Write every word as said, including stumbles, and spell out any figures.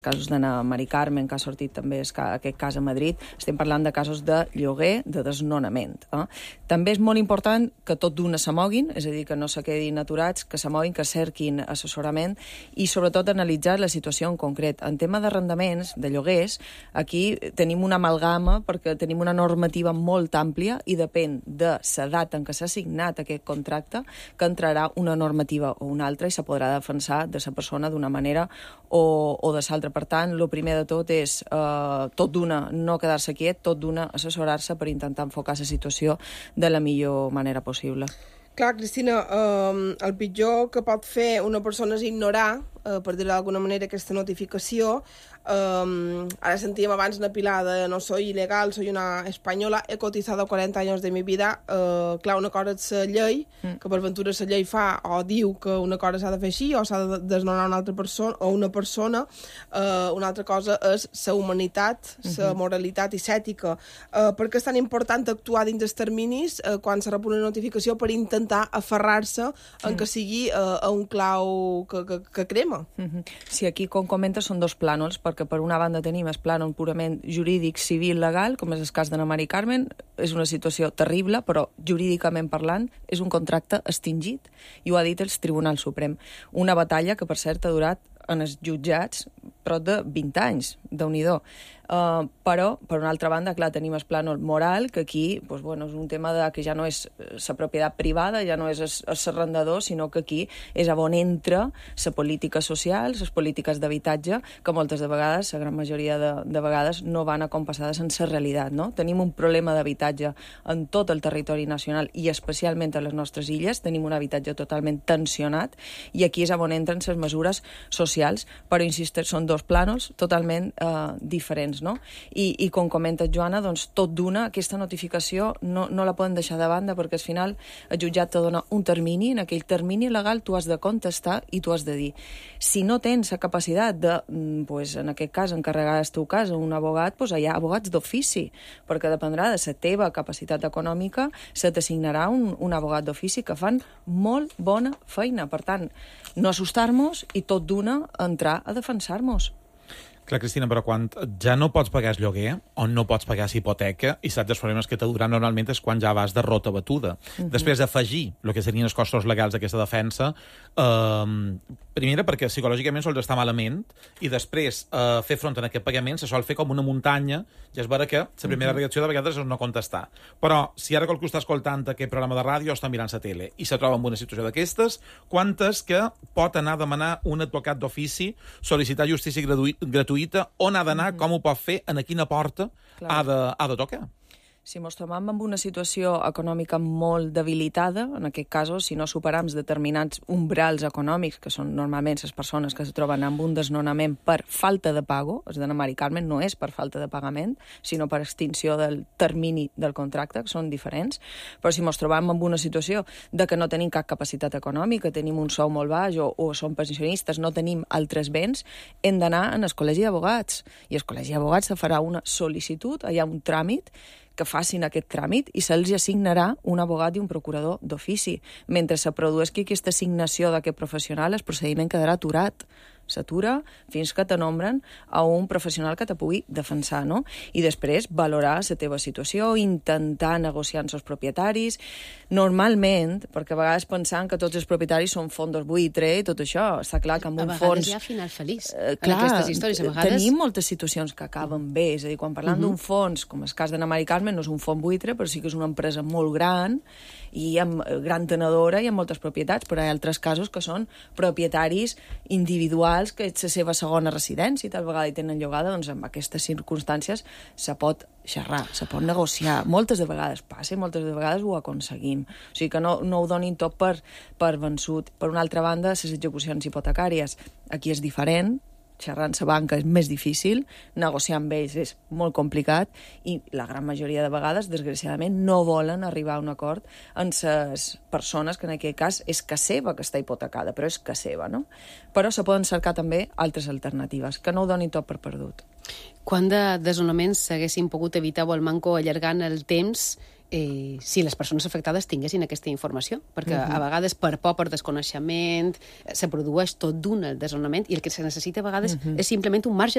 casos d'Anna Mari Carmen, que ha sortit també aquest cas a Madrid, estem parlant de casos de lloguer, de desnonament. Eh? També és molt important que tot d'una s'amoguin, és a dir, que no se quedin aturats, que s'amoguin, que cerquin assessorament i sobretot analitzar la situació en concret. En tema d'arrendaments, de lloguers, aquí tenim una amalgama perquè tenim una normativa molt àmplia i depèn de l'edat en què s'ha signat aquest contracte que entrarà una normativa o una altra i se podrà defensar de la persona d'una manera o, o de l'altra. Per tant, el primer de tot és eh, tot d'una no quedar-se quiet, tot d'una assessorar-se per intentar enfocar la situació de la millor manera possible. Clar, Cristina, eh, el pitjor que pot fer una persona és ignorar, eh, per dir-ho d'alguna manera, aquesta notificació. Um, ara sentíem abans una pilada, no soy ilegal, soy una espanyola, he cotizado cuarenta años de mi vida. Uh, clar, una cosa és la llei, mm. que per ventura la llei fa o diu que una cosa s'ha de fer així o s'ha de desnonar una altra persona o una persona. Uh, una altra cosa és la humanitat, la mm-hmm. moralitat i l'ètica. Uh, per què és tan important actuar dins dels terminis uh, quan se rep una notificació per intentar aferrar-se mm. en que sigui uh, a un clau que, que, que crema? Mm-hmm. Sí, aquí, com comenta, són dos plànols, perquè per una banda tenim el plànol purament jurídic, civil, legal, com és el cas d'Anna Mari Carmen, és una situació terrible, però jurídicament parlant és un contracte extingit, i ho ha dit el Tribunal Suprem. Una batalla que, per cert, ha durat en els jutjats prop de vint anys, déu-n'hi-do. Uh, però, per una altra banda, clar, tenim el plànol moral, que aquí pues, bueno, és un tema de, que ja no és la propietat privada, ja no és l'arrendador, sinó que aquí és on entra la política social, les polítiques d'habitatge, que moltes de vegades, la gran majoria de, de vegades, no van acompassades en la realitat. No? Tenim un problema d'habitatge en tot el territori nacional i especialment a les nostres illes, tenim un habitatge totalment tensionat i aquí és on entren les mesures socials, però, insistir, són dos plànols totalment eh, diferents. No? I, i com comenta Joana, doncs tot d'una, aquesta notificació no, no la poden deixar de banda perquè al final el jutjat te dona un termini, en aquell termini legal tu has de contestar i tu has de dir. Si no tens la capacitat de, pues, en aquest cas, encarregar el teu cas a un abogat, pues, hi ha abogats d'ofici, perquè dependrà de la teva capacitat econòmica, se t'assignarà un, un abogat d'ofici que fan molt bona feina. Per tant, no assustar-nos i tot d'una entrar a defensar-nos. Clar, Cristina, però quan ja no pots pagar el lloguer o no pots pagar la hipoteca i saps els problemes que te duran normalment és quan ja vas de rota batuda. Uh-huh. Després d'afegir el que serien els costos legals d'aquesta defensa, eh, primera perquè psicològicament sols està malament i després eh, fer front a aquest pagament se sol fer com una muntanya i és vera que la primera uh-huh. reacció de vegades és no contestar. Però si ara qualcú està escoltant aquest programa de ràdio o està mirant la tele i se troba en una situació d'aquestes, quantes que pot anar a demanar un advocat d'ofici, sol·licitar justícia gratuïta, on ha d'anar, mm-hmm. com ho pot fer, en quina porta ha de, ha de tocar? Si ens trobam en una situació econòmica molt debilitada, en aquest cas, si no superam determinats umbrals econòmics, que són normalment les persones que es troben amb un desnonament per falta de pago, és d'Anna Mari Carmen, no és per falta de pagament, sinó per extinció del termini del contracte, que són diferents, però si ens trobam en una situació de que no tenim cap capacitat econòmica, tenim un sou molt baix o, o som pensionistes, no tenim altres béns, hem d'anar en el Col·legi d'Abogats. I el Col·legi d'Abogats se farà una sol·licitud, hi ha un tràmit, que facin aquest tràmit i se'ls assignarà un abogat i un procurador d'ofici. Mentre se produeixi aquesta assignació d'aquest professional, el procediment quedarà aturat. S'atura fins que te nombren a un professional que te pugui defensar, no? I després valorar la teva situació, intentar negociar amb els propietaris. Normalment, perquè a vegades pensant que tots els propietaris són fondos buitre i tot això, està clar que amb un fons... A vegades hi ha final feliç eh, en aquestes històries. A vegades... Tenim moltes situacions que acaben bé, és a dir, quan parlem uh-huh. d'un fons, com el cas d'Anna Mari Carmen, no és un fons buitre, però sí que és una empresa molt gran i amb gran tenedora i amb moltes propietats, però hi ha altres casos que són propietaris individuals que és la seva segona residència i tal vegada hi tenen llogada, doncs en aquestes circumstàncies se pot xerrar, se pot negociar. Moltes de vegades passa i moltes de vegades ho aconseguim. O sigui que no, no ho donin tot per, per vençut. Per una altra banda, les execucions hipotecàries, aquí és diferent, xerrar amb la banca és més difícil, negociar amb ells és molt complicat i la gran majoria de vegades, desgraciadament, no volen arribar a un acord amb les persones que en aquest cas és que seva que està hipotecada, però és que seva, no? Però se poden cercar també altres alternatives, que no ho donin tot per perdut. Quant de desnonaments s'haguessin pogut evitar o el manco allargant el temps eh, si les persones afectades tinguessin aquesta informació? Perquè uh-huh. a vegades per por, per desconeixement, se produeix tot d'un desnonament i el que se necessita a vegades uh-huh. és simplement un marge